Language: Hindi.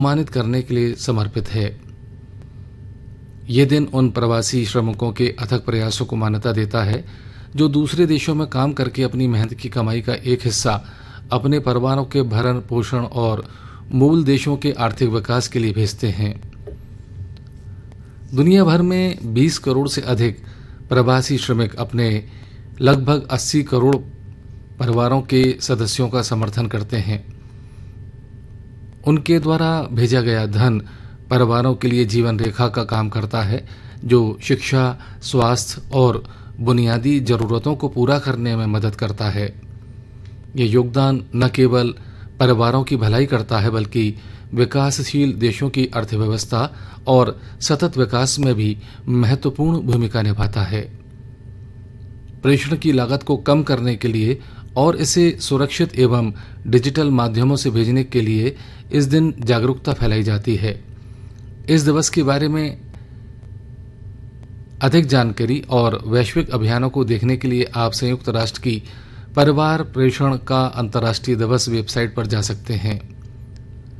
सम्मानित करने के लिए समर्पित है। ये दिन उन प्रवासी श्रमिकों के अथक प्रयासों को मान्यता देता है जो दूसरे देशों में काम करके अपनी मेहनत की कमाई का एक हिस्सा अपने परिवारों के भरण पोषण और मूल देशों के आर्थिक विकास के लिए भेजते हैं। दुनिया भर में 20 करोड़ से अधिक प्रवासी श्रमिक अपने लगभग 80 करोड़ परिवारों के सदस्यों का समर्थन करते हैं। उनके द्वारा भेजा गया धन परिवारों के लिए जीवन रेखा का काम करता है, जो शिक्षा, स्वास्थ्य और बुनियादी जरूरतों को पूरा करने में मदद करता है। ये योगदान न केवल परिवारों की भलाई करता है बल्कि विकासशील देशों की अर्थव्यवस्था और सतत विकास में भी महत्वपूर्ण भूमिका निभाता है। प्रेषण की लागत को कम करने के लिए और इसे सुरक्षित एवं डिजिटल माध्यमों से भेजने के लिए इस दिन जागरूकता फैलाई जाती है। इस दिवस के बारे में अधिक जानकारी और वैश्विक अभियानों को देखने के लिए आप संयुक्त राष्ट्र की परिवार प्रेषण का अंतर्राष्ट्रीय दिवस वेबसाइट पर जा सकते हैं।